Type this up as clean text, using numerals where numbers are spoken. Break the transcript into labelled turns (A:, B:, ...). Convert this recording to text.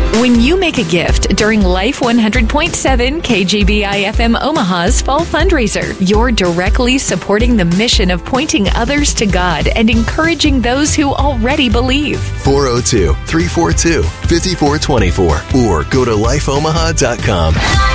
A: When you make a gift during Life 100.7 KGBI FM Omaha's Fall Fundraiser, you're directly supporting the mission of pointing others to God and encouraging those who already believe.
B: 402-342-5424 or go to lifeomaha.com.